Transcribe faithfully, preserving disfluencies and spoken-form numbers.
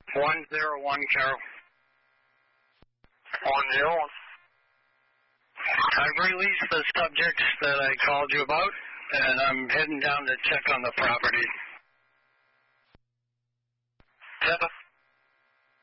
one zero one, Carol. one zero one. I've released the subjects that I called you about, and I'm heading down to check on the property. Seven.